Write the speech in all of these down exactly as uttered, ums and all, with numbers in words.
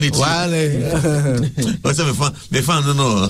Wale. What's up, fun? They found no no.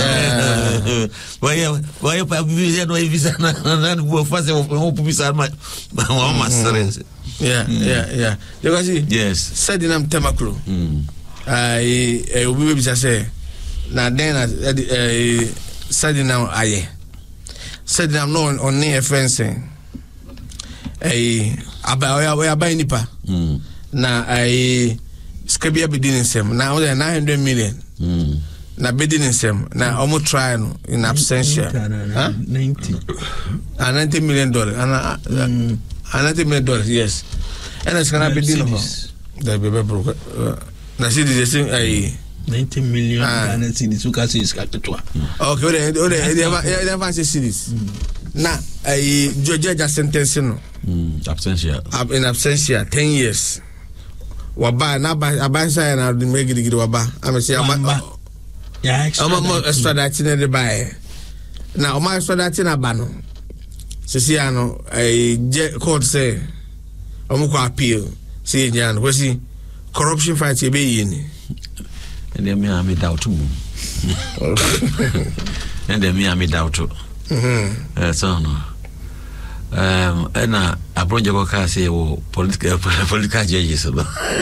Why why you visa no visa na na go fast o publicar ma ma stress. Yeah, yeah, yeah. Because yes. Said in am Temakro. Mm. I I will be say na then eh said now aye. Said I'm no on near fencing. Eh aba we aba nipa. Mm. Na I skabia bidin sem na nine hundred million. Mm. Na bidin sem na omo try no in absentia. Huh? ninety. Ah ninety million dollars. Ana mm. ninety million dollars, yes. And it's gonna be dinner. The baby broke. Na see the thing I ninety million Ghana cedis who can say is got to two. Okay, they they they never say cedis. Na I judge a sentence no. Absentia. In absentia ten years. Waba na ba abansa na the make the waba. I'm say am yeah, I'm extra that in the buy. Now my extra that in abano. Sisi ano I court say omuko appeal see Jan we see corruption fight e be yin and them me am doubt too and them me am doubt too mhm eh so no um na abroje go ka say wo political political judges so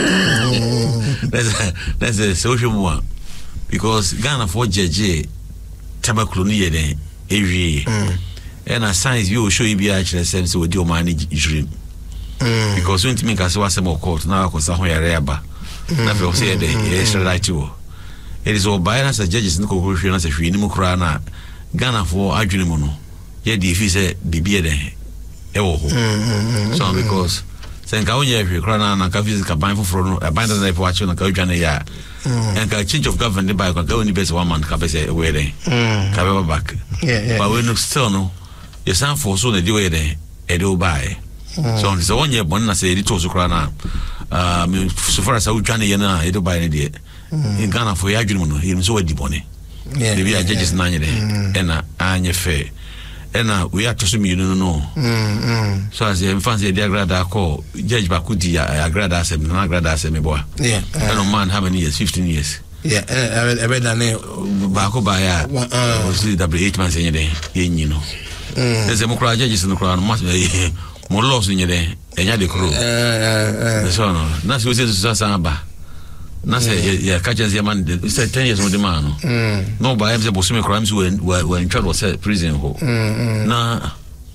that's that's a social one because Ghana for judge Temakro ni yeden ewie and a signs you show you be actually sense with your manage dream. Mm. Because when to make us was more court now because I hear aba. Na fe say the extra right to. It is all bias as judges no conclusion as a free nimu kra na Ghana for adwene mu no. Ye di fi say bibie den. E wo ho. So because sen ka onye free kra na na ka physical ban for no ban that na for action na ka adwane ya. And ka change of government by ka only best one man ka be say we den. Ka be back. Yeah, yeah. But we no still no. You sound for so the way there, Edo buy. So it's a one year one I say it was Ukraina. Um, so far as I would Johnny Yana, Edo buy any in Ghana for Yajuno, he was so deep on it. Maybe I judges nine day, and Anya fair. And we have to assume you don't know. So as the fancy dear grada call, Judge Bakuti, I grad as him, not grad as him, boy. Yeah, I don't mind how many years, fifteen years. Yeah, I read that name. Bako Baya was the eight months in a day, you know. There's a more judges in the crown, much more laws in your day, and you had the crew. The son, that's what is Samba. Nasa, yeah, catches your man, said ten years with the man. No, by the Bosumi crimes when were in trouble, said prison hole. Nah,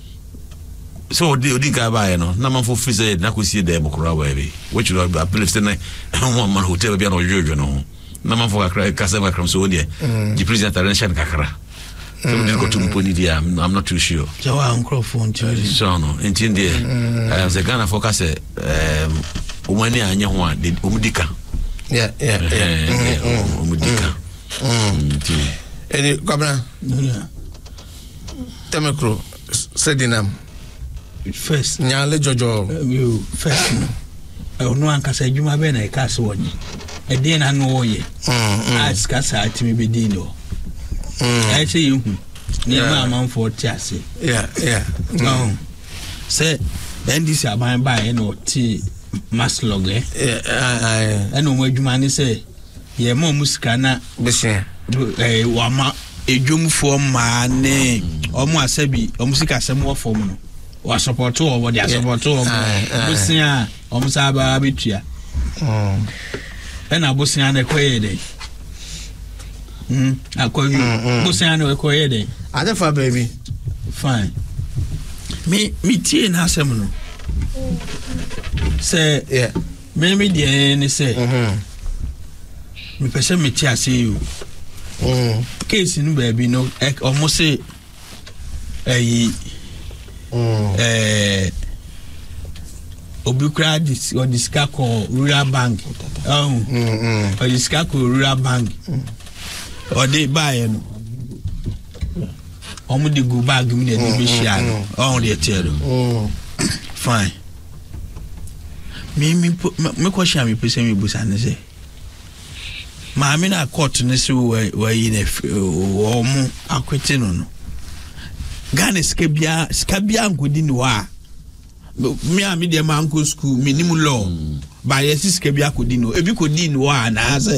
so the Odika by no, number for free said, Nakusi de Bokura, which you have believed in one man who tell me on your no. Number for a Cassava Cramsodia, the president Arenshan Kakara. So we go to Mponi. I'm not too sure. So I'm Crawford. So no, in India, as a Ghana focus, um, Umani and Yahuan did Umdika. Yeah, yeah, yeah. Umdika. Any Governor Temakro said in them first. Nyale Jojo, you first. I don't know, Uncle said you might be a castle. A day and no ye. Ask us at me be Dino. I say you, near my mom for chassis. Yeah, yeah. No, say, then this are my buy and tea must log, eh? Yeah, I know what you man say. Ye mo muskana, Bessie, a wama, a jum for my name, or more sebi, or musica some more for me. Or support to over the support to Bussia, or Musaba Abitria. And I was in a quay. Hmm. I call you. Busano Equade. I don't for baby. Fine. Me, me, tea and Hassamuno. Say, yeah. Maybe the end say, hm. Me person me tea, see you. Hm. Case in baby, no, almost say, a, eh, Obukra dis or discako rural bank. Oh, or discako rural bank. Or they buy no. Omo de go bag me dey be share no. On dey tell them. Fine. Me me me question me person me busa ne say. Ma me na court ne say we we ne omo akwete no no. Ghana skabia skabia ngodi ni wa. Me a me dey man go school minimum law. ba yesi sika bi akodi no ebi kodi no wa na